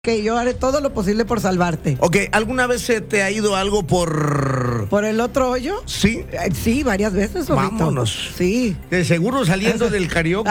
que yo haré todo lo posible por salvarte. Ok, ¿alguna vez se te ha ido algo por...? ¿Por el otro hoyo? Sí. Sí, varias veces, zorrito. Vámonos. Sí. De seguro saliendo del karaoke.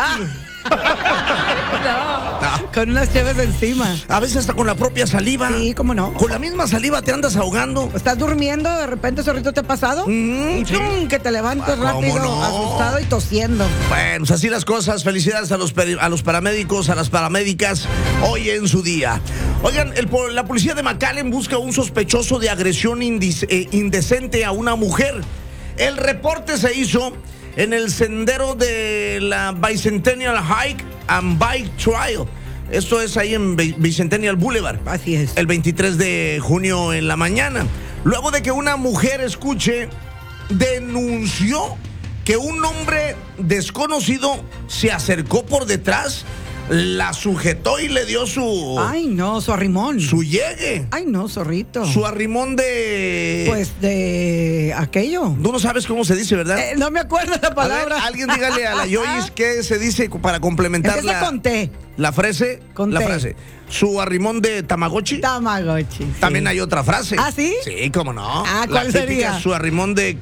No, con unas cheves encima. A veces hasta con la propia saliva. Sí, cómo no. Con la misma saliva te andas ahogando. ¿Estás durmiendo? ¿De repente, zorrito, te ha pasado? Y Sí. ¡pum! Que te levantas rápido, no? asustado y tosiendo. Bueno, pues así las cosas. Felicidades a los paramédicos, a las paramédicas, hoy en su día. Oigan, la policía de McAllen busca un sospechoso de agresión indecente a una mujer. El reporte se hizo en el sendero de la Bicentennial Hike and Bike Trail. Esto es ahí en Bicentennial Boulevard. Así es. El 23 de junio en la mañana. Luego de que una mujer, denunció que un hombre desconocido se acercó por detrás, la sujetó y le dio su... Ay, no, su arrimón. Su llegue. Ay, no, zorrito. Su arrimón de... Pues de aquello. Tú no sabes cómo se dice, ¿verdad? No me acuerdo la palabra. A ver, alguien dígale a la Yoyis qué se dice para complementar Empieza con T. la frase. Con la T. frase. Su arrimón de Tamagotchi. Tamagotchi. Sí. También hay otra frase. ¿Ah, sí? Sí, cómo no. Ah, La ¿cuál típica, sería? Su arrimón de...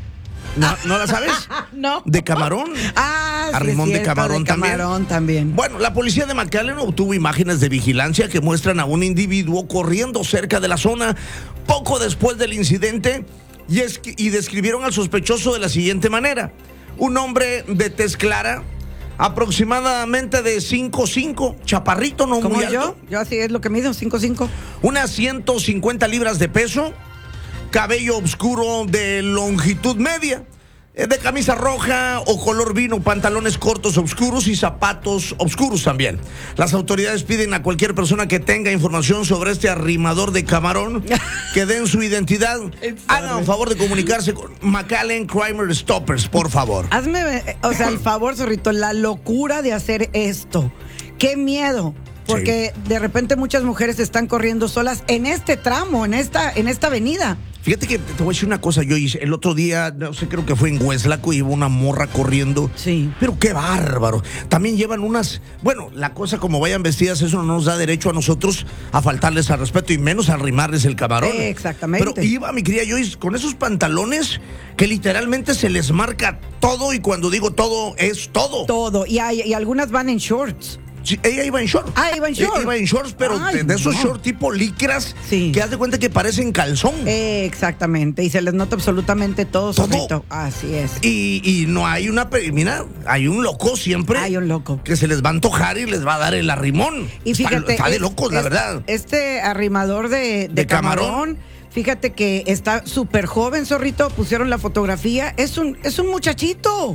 ¿No la sabes? No. ¿De camarón? Ah, sí, Arrimón de cierto, camarón también. camarón también. Bueno, la policía de McAllen obtuvo imágenes de vigilancia que muestran a un individuo corriendo cerca de la zona poco después del incidente y describieron al sospechoso de la siguiente manera. Un hombre de tez clara, aproximadamente de 5'5", chaparrito, no ¿Como muy yo? alto. Yo así es lo que mido, 5'5". Unas 150 libras de peso, cabello oscuro de longitud media, de camisa roja o color vino, pantalones cortos oscuros y zapatos oscuros también. Las autoridades piden a cualquier persona que tenga información sobre este arrimador de camarón que den su identidad. Hagan el favor de comunicarse con McAllen Crime Stoppers, por favor. Hazme, el favor, zorrito, la locura de hacer esto. ¡Qué miedo! Porque de repente muchas mujeres están corriendo solas en este tramo, en esta avenida. Fíjate que te voy a decir una cosa, yo el otro día, no sé, creo que fue en Hueslaco, iba una morra corriendo. Sí. Pero qué bárbaro. También llevan bueno, la cosa como vayan vestidas, eso no nos da derecho a nosotros a faltarles al respeto y menos a arrimarles el camarón. Exactamente. Pero iba mi querida Joyce con esos pantalones que literalmente se les marca todo, y cuando digo todo, es todo. Todo. Y algunas van en shorts. Sí, ella iba en shorts. Ah, iba en shorts. Iba en shorts, pero Ay, de esos no. shorts tipo licras, Sí. que haz de cuenta que parecen calzón. Exactamente. Y se les nota absolutamente todo, Todo. zorrito. Así es. Y no hay mira, hay un loco siempre. Hay un loco. Que se les va a antojar y les va a dar el arrimón. Y fíjate, está de locos, la verdad. Este arrimador de camarón, fíjate que está súper joven, zorrito. Pusieron la fotografía. Es un muchachito.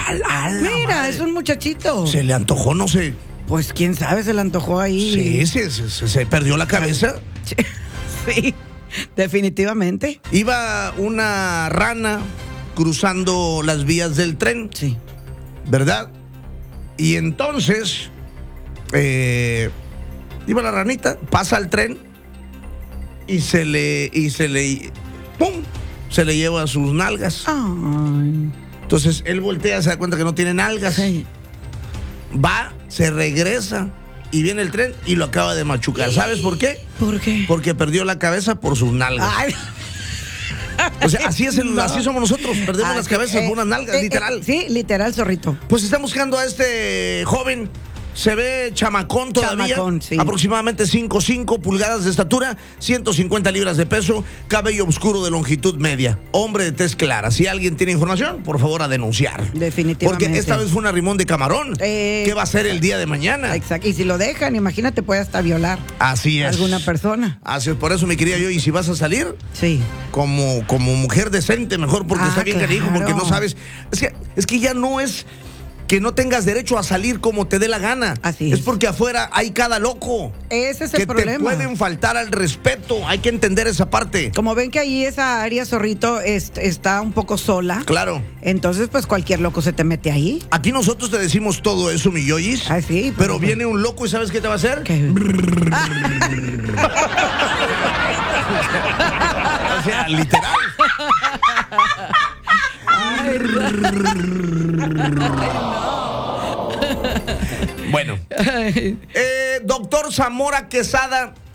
Mira, es un muchachito. Se le antojó, no sé. Pues quién sabe, se le antojó ahí. Sí, se perdió la cabeza. Sí, definitivamente. Iba una rana cruzando las vías del tren, Sí. ¿verdad? Y entonces iba la ranita, pasa el tren y se le ¡pum! Se le lleva sus nalgas. Ay. Entonces él voltea, se da cuenta que no tiene nalgas. Sí. Va, se regresa y viene el tren y lo acaba de machucar. ¿Sabes por qué? ¿Por qué? Porque perdió la cabeza por sus nalgas. Ay. O sea, así somos nosotros, perdemos Ah, las cabezas por unas nalgas, literal. Sí, literal, zorrito. Pues están buscando a este joven. Se ve chamacón todavía. Chamacón, sí. Aproximadamente 5'5" pulgadas de estatura, 150 libras de peso, cabello oscuro de longitud media, hombre de tez clara. Si alguien tiene información, por favor a denunciar. Definitivamente. Porque esta vez fue un arrimón de camarón. Eh, ¿Qué va a ser el día de mañana? Exacto. Y si lo dejan, imagínate, puede hasta violar Así a es. alguna persona. Así es, por eso me quería yo, y si vas a salir, Sí. como mujer decente, mejor, porque está bien canijo, porque no sabes. Es que ya no es que no tengas derecho a salir como te dé la gana. Así es es. porque afuera hay cada loco. Ese es que el problema. te pueden faltar al respeto. Hay que entender esa parte. Como ven que ahí esa área, zorrito, está un poco sola. Claro. Entonces, pues cualquier loco se te mete ahí. Aquí nosotros te decimos todo eso, mi Yoyis. Ah, sí. Pero viene un loco y ¿sabes qué te va a hacer? ¿Qué? O sea, literal. Ay, Bueno, doctor Zamora Quesada,